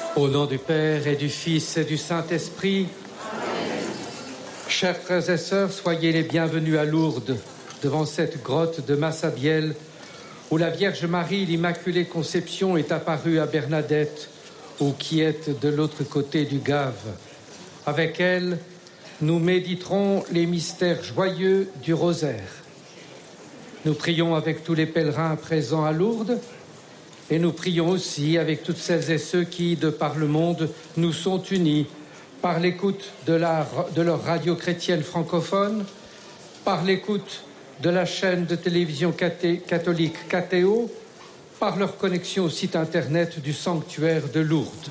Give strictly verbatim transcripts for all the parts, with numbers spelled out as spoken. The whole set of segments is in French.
Au nom du Père et du Fils et du Saint-Esprit, amen. Chers frères et sœurs, soyez les bienvenus à Lourdes, devant cette grotte de Massabielle, où la Vierge Marie, l'Immaculée Conception, est apparue à Bernadette, ou qui est de l'autre côté du Gave. Avec elle, nous méditerons les mystères joyeux du rosaire. Nous prions avec tous les pèlerins présents à Lourdes, et nous prions aussi avec toutes celles et ceux qui, de par le monde, nous sont unis par l'écoute de, la, de leur radio chrétienne francophone, par l'écoute de la chaîne de télévision cathé, catholique Catéo, par leur connexion au site internet du sanctuaire de Lourdes.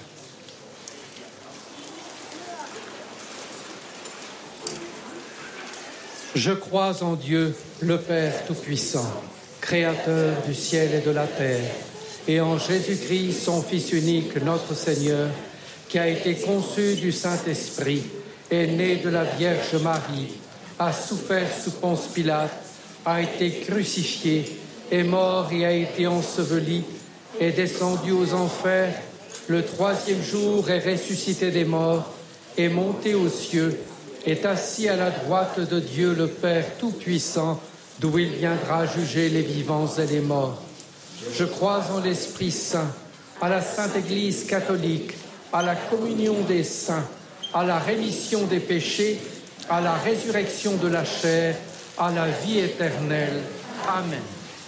Je crois en Dieu, le Père Tout-Puissant, Créateur du ciel et de la terre, et en Jésus-Christ, son Fils unique, notre Seigneur, qui a été conçu du Saint-Esprit, est né de la Vierge Marie, a souffert sous Ponce Pilate, a été crucifié, est mort et a été enseveli, est descendu aux enfers, le troisième jour est ressuscité des morts, est monté aux cieux, est assis à la droite de Dieu le Père Tout-Puissant, d'où il viendra juger les vivants et les morts. Je crois en l'Esprit Saint, à la Sainte Église catholique, à la communion des saints, à la rémission des péchés, à la résurrection de la chair, à la vie éternelle. Amen.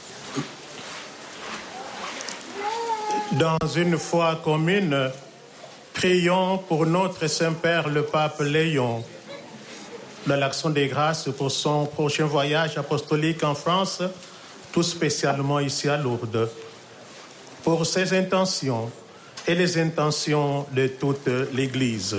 Dans une foi commune, prions pour notre Saint-Père le Pape Léon, dans l'action des grâces pour son prochain voyage apostolique en France, tout spécialement ici à Lourdes, pour ses intentions et les intentions de toute l'Église.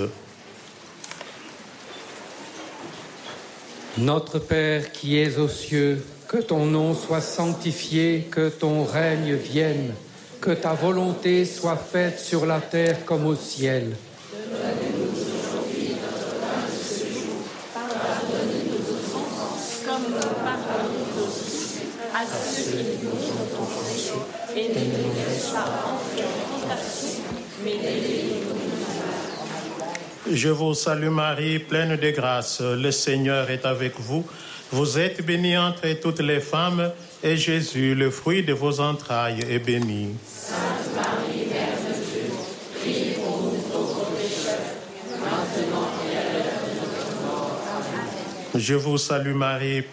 Notre Père qui es aux cieux, que ton nom soit sanctifié, que ton règne vienne, que ta volonté soit faite sur la terre comme au ciel. Donne-nous aujourd'hui notre pain de ce jour. Pardonne-nous nos offenses, comme nous pardonnons aussi à ceux qui nous ont offensés. Et ne nous laisse pas entrer en tentation, mais délivre-nous du mal. Je vous salue Marie, pleine de grâce. Le Seigneur est avec vous. Vous êtes bénie entre toutes les femmes, et Jésus, le fruit de vos entrailles, est béni. Sainte Marie, Mère de Dieu, prie pour nous pauvres pécheurs, maintenant et à l'heure de notre mort. Amen. Je vous salue Marie,